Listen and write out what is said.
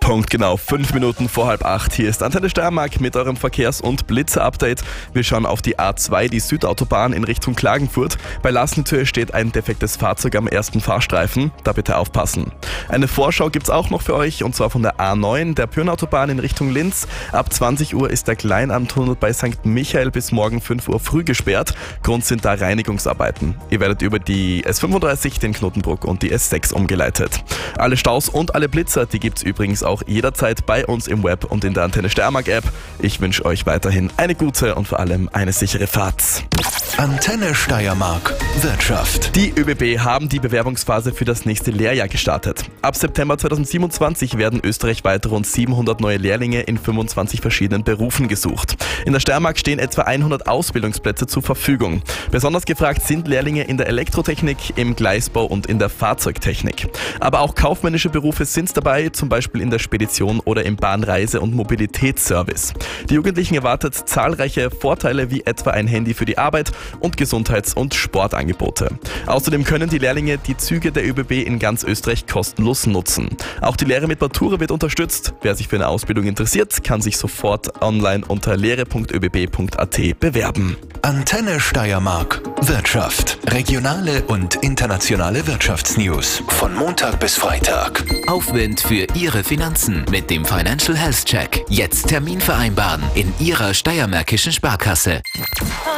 Punkt genau 5 Minuten vor 7:30. Hier ist Antenne Steiermark mit eurem Verkehrs- und Blitzer-Update. Wir schauen auf die A2, die Südautobahn in Richtung Klagenfurt. Bei Lassentür steht ein defektes Fahrzeug am ersten Fahrstreifen. Da bitte aufpassen. Eine Vorschau gibt's auch noch für euch, und zwar von der A9, der Pyrnautobahn in Richtung Linz. Ab 20 Uhr ist der Kleinamtunnel bei St. Michael bis morgen 5 Uhr früh gesperrt. Grund sind da Reinigungsarbeiten. Ihr werdet über die S35, den Knotenbruck und die S6 umgeleitet. Alle Staus und alle Blitzer, die gibt's übrigens auch jederzeit bei uns im Web und in der Antenne Steiermark App. Ich wünsche euch weiterhin eine gute und vor allem eine sichere Fahrt. Antenne Steiermark Wirtschaft. Die ÖBB haben die Bewerbungsphase für das nächste Lehrjahr gestartet. Ab September 2027 werden österreichweit rund 700 neue Lehrlinge in 25 verschiedenen Berufen gesucht. In der Steiermark stehen etwa 100 Ausbildungsplätze zur Verfügung. Besonders gefragt sind Lehrlinge in der Elektrotechnik, im Gleisbau und in der Fahrzeugtechnik. Aber auch kaufmännische Berufe sind dabei, zum Beispiel in der Spedition oder im Bahnreise- und Mobilitätsservice. Die Jugendlichen erwartet zahlreiche Vorteile wie etwa ein Handy für die Arbeit und Gesundheits- und Sportangebote. Außerdem können die Lehrlinge die Züge der ÖBB in ganz Österreich kostenlos nutzen. Auch die Lehre mit Matura wird unterstützt. Wer sich für eine Ausbildung interessiert, kann sich sofort online unter lehre.öbb.at bewerben. Antenne Steiermark Wirtschaft. Regionale und internationale Wirtschaftsnews. Von Montag bis Freitag. Aufwind für Ihre Finanzen mit dem Financial Health Check. Jetzt Termin vereinbaren in Ihrer steiermärkischen Sparkasse.